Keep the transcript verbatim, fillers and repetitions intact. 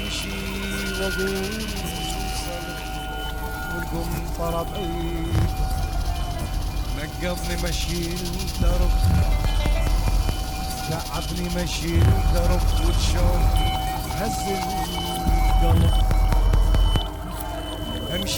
امشي واقول صلح والقنطرة بعيد نقضني مشي الدرب تعبني مشي الدرب وتشوف هز القلب